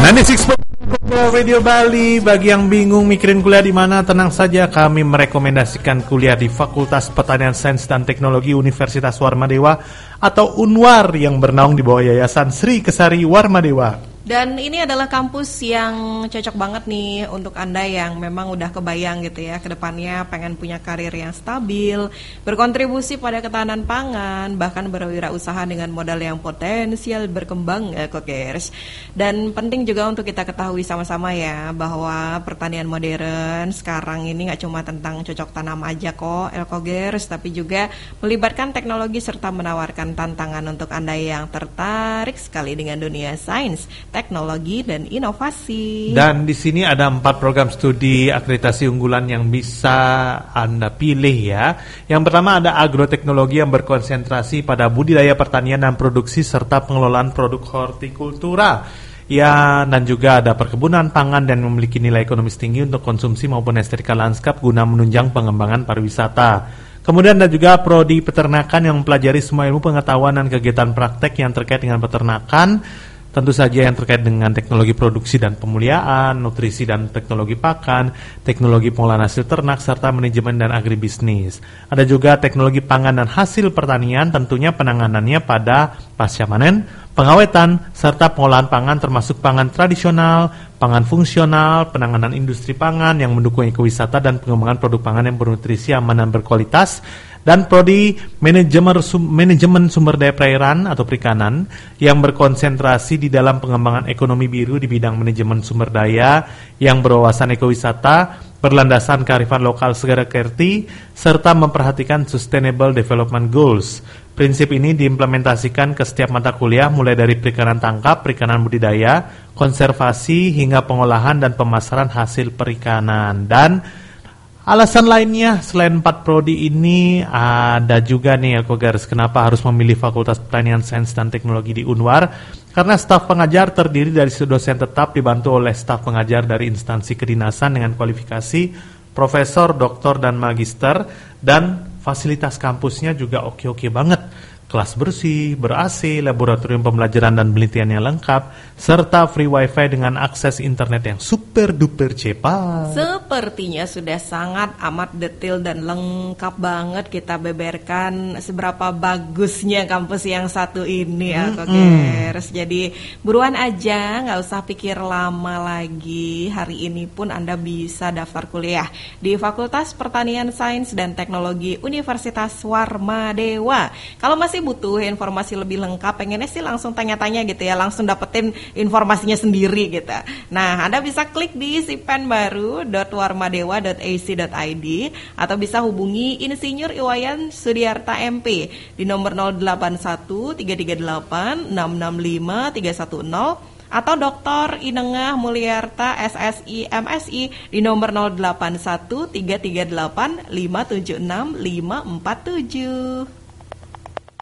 96.4 Radio Bali. Bagi yang bingung mikirin kuliah di mana, tenang saja, kami merekomendasikan kuliah di Fakultas Pertanian Sains dan Teknologi Universitas Warmadewa atau UNWAR yang bernaung di bawah Yayasan Sri Kesari Warmadewa. Dan ini adalah kampus yang cocok banget nih untuk Anda yang memang udah kebayang gitu ya, kedepannya pengen punya karir yang stabil, berkontribusi pada ketahanan pangan, bahkan berwirausaha dengan modal yang potensial berkembang, Kokers. Dan penting juga untuk kita ketahui sama-sama ya, bahwa pertanian modern sekarang ini gak cuma tentang cocok tanam aja kok, Kokers, tapi juga melibatkan teknologi serta menawarkan tantangan untuk Anda yang tertarik sekali dengan dunia sains, teknologi dan inovasi. Dan di sini ada 4 program studi akreditasi unggulan yang bisa Anda pilih ya. Yang pertama ada agroteknologi yang berkonsentrasi pada budidaya pertanian dan produksi serta pengelolaan produk hortikultura. Ya, dan juga ada perkebunan pangan dan memiliki nilai ekonomis tinggi untuk konsumsi maupun estetika lanskap guna menunjang pengembangan pariwisata. Kemudian ada juga prodi peternakan yang mempelajari semua ilmu pengetahuan dan kegiatan praktek yang terkait dengan peternakan. Tentu saja yang terkait dengan teknologi produksi dan pemuliaan, nutrisi dan teknologi pakan, teknologi pengolahan hasil ternak, serta manajemen dan agribisnis. Ada juga teknologi pangan dan hasil pertanian, tentunya penanganannya pada pasca panen, pengawetan, serta pengolahan pangan termasuk pangan tradisional, pangan fungsional, penanganan industri pangan yang mendukung ekowisata dan pengembangan produk pangan yang bernutrisi, aman dan berkualitas. Dan prodi manajemen sumber daya perairan atau perikanan yang berkonsentrasi di dalam pengembangan ekonomi biru di bidang manajemen sumber daya yang berwawasan ekowisata, berlandasan kearifan lokal segera kerti, serta memperhatikan Sustainable Development Goals. Prinsip ini diimplementasikan ke setiap mata kuliah mulai dari perikanan tangkap, perikanan budidaya, konservasi, hingga pengolahan dan pemasaran hasil perikanan. Dan alasan lainnya selain 4 prodi ini ada juga nih Kokers, kenapa harus memilih Fakultas Pertanian Sains dan Teknologi di UNWAR? Karena staf pengajar terdiri dari dosen tetap dibantu oleh staf pengajar dari instansi kedinasan dengan kualifikasi profesor, doktor, dan magister, dan fasilitas kampusnya juga oke-oke banget. Kelas bersih, ber-AC, laboratorium pembelajaran dan penelitian yang lengkap, serta free wifi dengan akses internet yang super duper cepat. Sepertinya sudah sangat amat detail dan lengkap banget kita beberkan seberapa bagusnya kampus yang satu ini ya Kokers. Jadi buruan aja, gak usah pikir lama lagi. Hari ini pun Anda bisa daftar kuliah di Fakultas Pertanian Sains dan Teknologi Universitas Warmadewa. Kalau masih butuh informasi lebih lengkap, pengennya sih langsung tanya-tanya gitu ya, langsung dapetin informasinya sendiri gitu. Nah, Anda bisa klik di sipenbaru.warmadewa.ac.id atau bisa hubungi Insinyur Iwayan Sudiarta MP di nomor 081 338 665 310 atau Dr. Inengah Mulyarta SSI MSI di nomor 081 338 576 547.